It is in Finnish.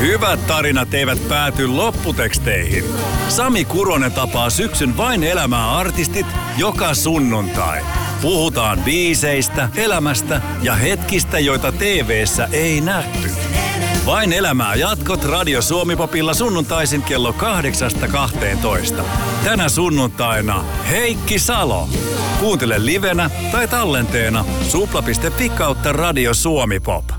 Hyvät tarinat eivät pääty lopputeksteihin. Sami Kuronen tapaa syksyn Vain elämää -artistit joka sunnuntai. Puhutaan biiseistä, elämästä ja hetkistä, joita TV:ssä ei nähty. Vain elämää -jatkot Radio Suomi-popilla sunnuntaisin kello 8-12. Tänä sunnuntaina Heikki Salo. Kuuntele livenä tai tallenteena supla.fi/Radio Suomi Pop.